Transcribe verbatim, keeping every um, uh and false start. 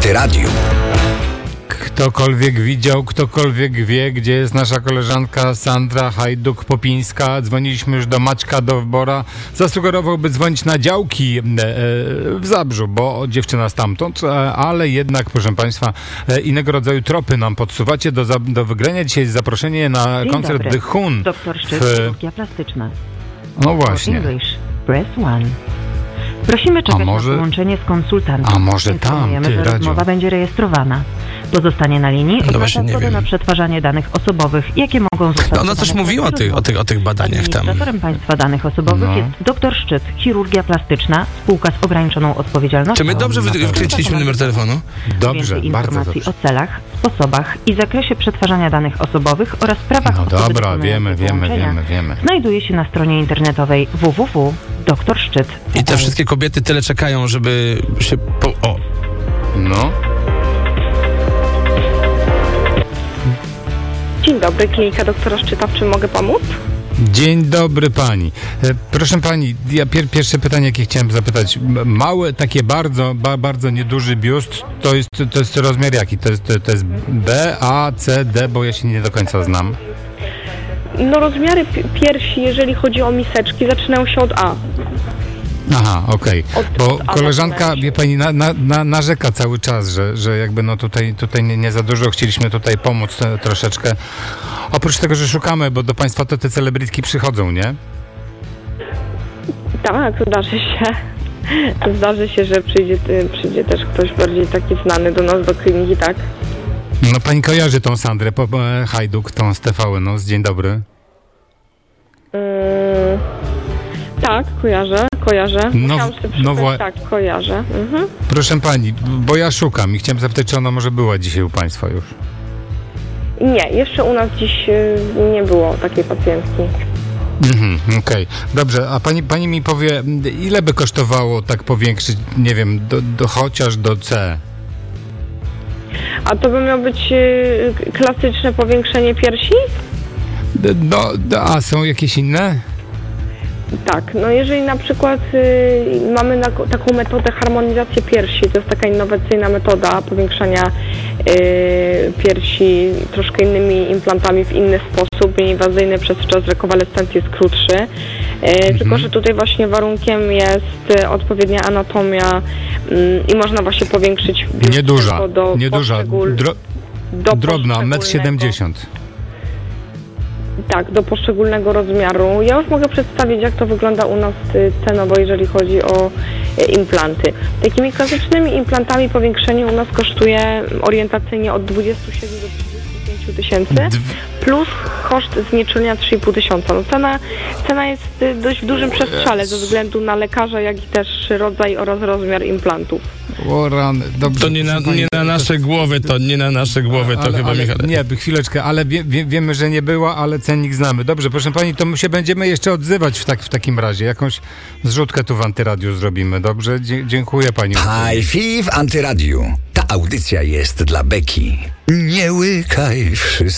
Antyradiu. Ktokolwiek widział, ktokolwiek wie, gdzie jest nasza koleżanka Sandra Hajduk-Popińska. Dzwoniliśmy już do Maćka Dowbora. Zasugerowałby dzwonić na działki w Zabrzu, bo dziewczyna stamtąd, ale jednak, proszę Państwa, innego rodzaju tropy nam podsuwacie. Do, za, do wygrania dzisiaj jest zaproszenie na Dzień koncert dobry. The Hun. Doktor Szczyt, w... chirurgia plastyczna. No właśnie. English, press one. Prosimy czekać może... na połączenie z konsultantem. A może tam, Informujemy, ty, że radio. rozmowa będzie rejestrowana. Pozostanie na linii No właśnie, nie zgodę wiem. na przetwarzanie danych osobowych, jakie mogą zostać... No ona coś mówiła o tych, o tych, o tych badaniach tam. Administratorem państwa danych osobowych No. jest doktor Szczyt, chirurgia plastyczna, spółka z ograniczoną odpowiedzialnością. Czy my dobrze wy- wkręciliśmy numer telefonu? Dobrze, Więcej bardzo informacji dobrze. o celach, sposobach i zakresie przetwarzania danych osobowych oraz prawach No osoby dobra, dokonującej wiemy, wiemy, połączenia wiemy, wiemy. znajduje się na stronie internetowej w w w kropka doktor szczyt kropka p l. I te wszystkie kobiety tyle czekają, żeby się po... O! No. Dzień dobry, klinika doktora Szczyta, w czym mogę pomóc? Dzień dobry pani. E, Proszę pani, ja pier- pierwsze pytanie, jakie chciałem zapytać. M- Małe, takie bardzo, ba- bardzo nieduży biust, to jest, to jest rozmiar jaki? To jest, to, to jest B, A, C, D, bo ja się nie do końca znam. No rozmiary pi- piersi, jeżeli chodzi o miseczki, zaczynają się od A. Aha, okej. Od- Bo od A koleżanka, zaczynają się. wie pani, na, na, na, narzeka cały czas, że, że jakby no tutaj, tutaj nie, nie za dużo, chcieliśmy tutaj pomóc te, troszeczkę. Oprócz tego, że szukamy, bo do państwa to te celebrytki przychodzą, nie? Tak, zdarzy się. Zdarzy się, że przyjdzie, ty- przyjdzie też ktoś bardziej taki znany do nas, do kliniki, tak? No pani kojarzy tą Sandrę po, e, Hajduk, tą z T V N, no, z Dzień Dobry. Yy, tak, kojarzę, kojarzę. No, Musiałam sobie no przypomnieć, wła- tak, kojarzę. Mhm. Proszę pani, bo ja szukam i chciałem zapytać, czy ona może była dzisiaj u państwa już. Nie, jeszcze u nas dziś yy, nie było takiej pacjentki. Mhm, okej. Dobrze, a pani, pani mi powie, ile by kosztowało tak powiększyć, nie wiem, do, do chociaż do C? A to by miało być yy, klasyczne powiększenie piersi? No, a są jakieś inne? Tak, no jeżeli na przykład y, mamy na, taką metodę harmonizacji piersi, to jest taka innowacyjna metoda powiększania y, piersi troszkę innymi implantami w inny sposób, mniej inwazyjny, przez czas rekonwalescencji jest krótszy, y, mhm. tylko że tutaj właśnie warunkiem jest y, odpowiednia anatomia y, i można właśnie powiększyć biust Nieduża, tylko do nieduża, poszczegól- dro, do drobna, metr poszczególnego- siedemdziesiąt. Tak, do poszczególnego rozmiaru. Ja już mogę przedstawić, jak to wygląda u nas y, cenowo, jeżeli chodzi o y, implanty. Takimi klasycznymi implantami powiększenie u nas kosztuje orientacyjnie od dwudziestu siedmiu do trzydziestu pięciu tysięcy, plus koszt znieczulenia trzy i pół tysiąca. No cena, cena jest y, dość w dużym przestrzale ze względu na lekarza, jak i też rodzaj oraz rozmiar implantów. O rany, dobrze. To nie na, proszę pani, nie na nasze głowy, to nie na nasze głowy, to ale, chyba ale, Michał. Nie, by chwileczkę, ale wie, wie, wiemy, że nie była, ale cennik znamy. Dobrze, proszę pani, to my się będziemy jeszcze odzywać w, tak, w takim razie. Jakąś zrzutkę tu w Antyradiu zrobimy, dobrze? Dzie- dziękuję pani. Hi-Fi w Antyradiu. Ta audycja jest dla beki. Nie łykaj wszystko.